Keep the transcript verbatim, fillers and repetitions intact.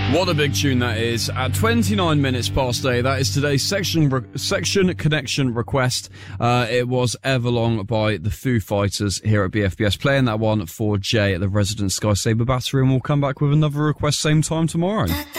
What a big tune that is. At twenty-nine minutes past eight, that is today's section re- section connection request. Uh, it was Everlong by the Foo Fighters here at B F B S, playing that one for Jay at the Resident Sky Sabre Battery, and we'll come back with another request same time tomorrow.